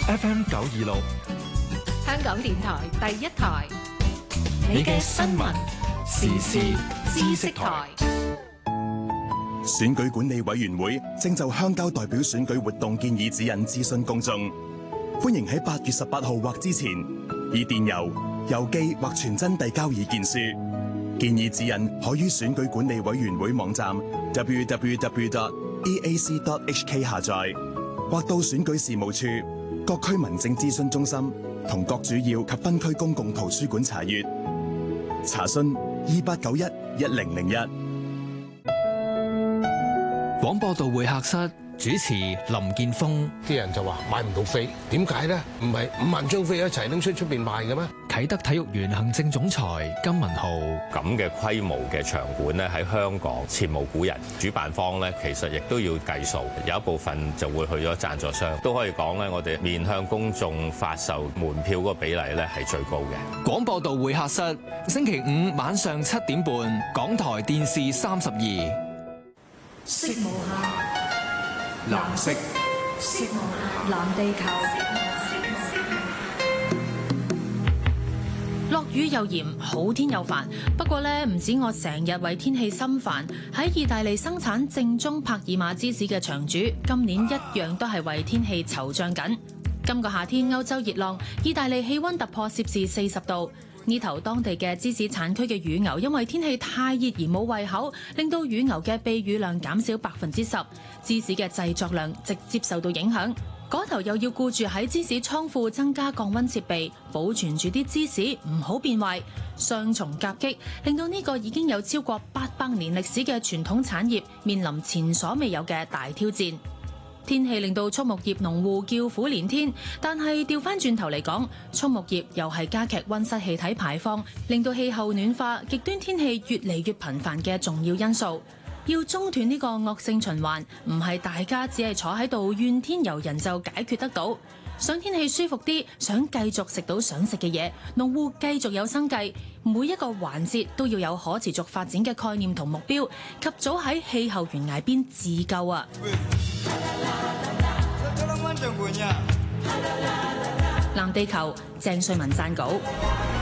FM 926， 香港電台第一台， 你嘅新聞時事知識台。 選舉管理委員會正就鄉郊代表選舉活動建議指引諮詢公眾，歡迎喺8月18號或之前以電郵、郵寄或傳真遞交意見書。建議指引可於選舉管理委員會網站 www.eac.hk 下載，或到選舉事務處、各區民政諮詢中心同各主要及分區公共圖書館查閱。查詢28911001。 廣播道會客室主持林健鋒。 啲人就話買唔到飛，點解呢？唔係5萬張飛一齊拎出邊賣嘅咩？ 啟德體育園行政總裁金文浩。 咁嘅規模嘅場館咧，喺香港前無古人。主辦方咧，其實亦都要計數，有一部分就會去咗贊助商。都可以講咧，我哋面向公眾發售門票嗰個比例咧係最高嘅。 廣播道會客室，星期5晚上7點半，港台電視32。 色無限，藍色，色無限，藍地球。 落雨又嚴，好天又煩。不過呢，唔止我成日為天氣心煩，喺意大利生產正宗帕爾馬芝士嘅場主，今年一樣都係為天氣惆悵緊。今個夏天歐洲熱浪，意大利氣溫突破攝氏40度。呢頭當地嘅芝士產區嘅乳牛因為天氣太熱而冇胃口，令到乳牛嘅泌乳量減少10%，芝士嘅製作量直接受到影響。嗰頭又要顧住喺芝士倉庫增加降溫設備，保存住啲芝士唔好變壞，雙重夾擊令到呢個已經有超過800年歷史嘅傳統產業面臨前所未有嘅大挑戰。天氣令到畜牧業農戶叫苦連天，但係調翻轉頭嚟講，畜牧業又係加劇溫室氣體排放，令到氣候暖化、極端天氣越嚟越頻繁嘅重要因素。要中斷呢個惡性循環，唔係大家只係坐喺度怨天尤人就解決得到。想天氣舒服啲，想繼續食到想食嘅嘢，農戶繼續有生計，每一個環節都要有可持續發展嘅概念同目標，及早喺氣候懸崖邊自救啊！藍地球，鄭瑞文撰稿。